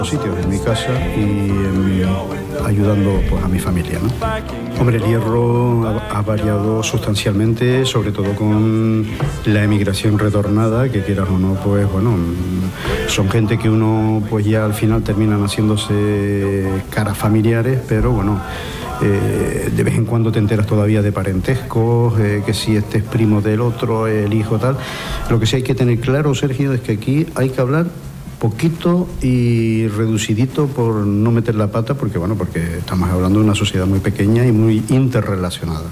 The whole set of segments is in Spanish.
sitios, en mi casa y ayudando pues, a mi familia, ¿no? Hombre, el hierro ha variado sustancialmente, sobre todo con la emigración retornada, que quieras o no, pues bueno, son gente que uno pues ya al final terminan haciéndose caras familiares, pero bueno, de vez en cuando te enteras todavía de parentescos, que si este es primo del otro, el hijo tal. Lo que sí hay que tener claro, Sergio, es que aquí hay que hablar poquito y reducidito por no meter la pata, porque bueno, porque estamos hablando de una sociedad muy pequeña y muy interrelacionada.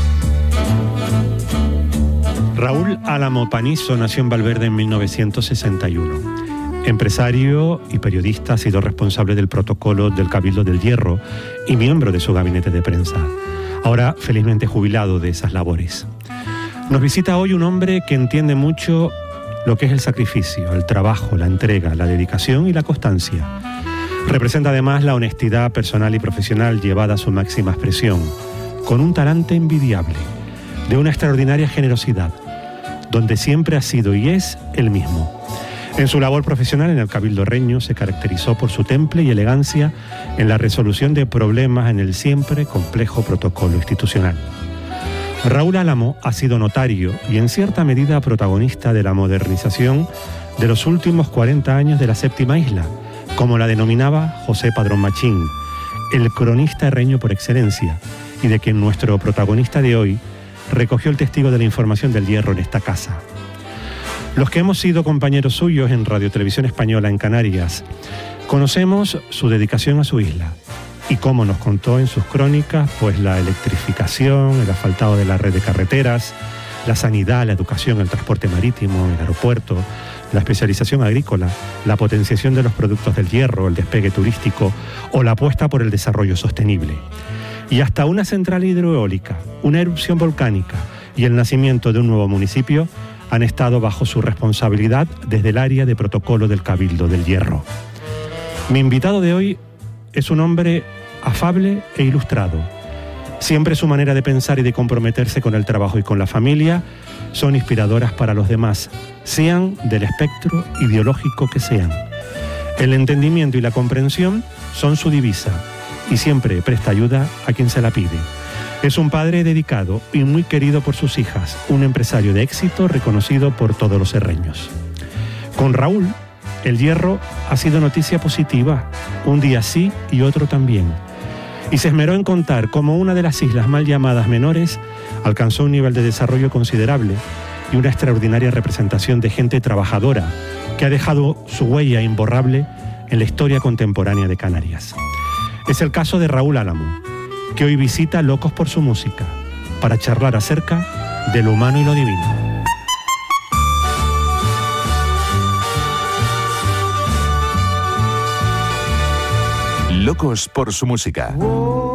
Raúl Álamo Panizo nació en Valverde en 1961. Empresario y periodista, ha sido responsable del protocolo del Cabildo del Hierro y miembro de su gabinete de prensa. Ahora felizmente jubilado de esas labores. Nos visita hoy un hombre que entiende mucho lo que es el sacrificio, el trabajo, la entrega, la dedicación y la constancia. Representa además la honestidad personal y profesional llevada a su máxima expresión, con un talante envidiable, de una extraordinaria generosidad, donde siempre ha sido y es el mismo. En su labor profesional en el Cabildo Reño se caracterizó por su temple y elegancia en la resolución de problemas en el siempre complejo protocolo institucional. Raúl Álamo ha sido notario y en cierta medida protagonista de la modernización de los últimos 40 años de la séptima isla, como la denominaba José Padrón Machín, el cronista herreño por excelencia, y de quien nuestro protagonista de hoy recogió el testigo de la información del hierro en esta casa. Los que hemos sido compañeros suyos en Radio Televisión Española en Canarias, conocemos su dedicación a su isla y cómo nos contó en sus crónicas, pues la electrificación, el asfaltado de la red de carreteras, la sanidad, la educación, el transporte marítimo, el aeropuerto, la especialización agrícola, la potenciación de los productos del hierro, el despegue turístico o la apuesta por el desarrollo sostenible. Y hasta una central hidroeólica, una erupción volcánica y el nacimiento de un nuevo municipio han estado bajo su responsabilidad desde el área de protocolo del Cabildo del Hierro. Mi invitado de hoy es un hombre afable e ilustrado. Siempre su manera de pensar y de comprometerse con el trabajo y con la familia son inspiradoras para los demás, sean del espectro ideológico que sean. El entendimiento y la comprensión son su divisa y siempre presta ayuda a quien se la pide. Es un padre dedicado y muy querido por sus hijas, un empresario de éxito reconocido por todos los herreños. Con Raúl, el hierro ha sido noticia positiva, un día sí y otro también. Y se esmeró en contar cómo una de las islas mal llamadas menores alcanzó un nivel de desarrollo considerable y una extraordinaria representación de gente trabajadora que ha dejado su huella imborrable en la historia contemporánea de Canarias. Es el caso de Raúl Álamo, que hoy visita Locos por su música, para charlar acerca de lo humano y lo divino. Locos por su música.